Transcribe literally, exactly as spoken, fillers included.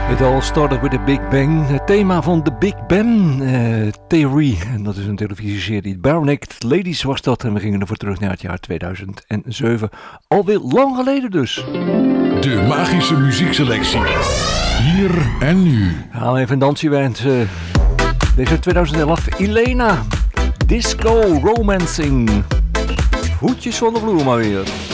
It all started with the Big Bang. Het thema van de Big Bang uh, Theory. En dat is een televisieserie. Barenaked Ladies was dat. En we gingen ervoor terug naar het jaar tweeduizend zeven. Alweer lang geleden dus. De magische muziekselectie. Hier en nu. Gaan we even een dansje wend. Uh, deze tweeduizend elf. Elena. Disco Romancing. Hoedjes van de vloer maar weer.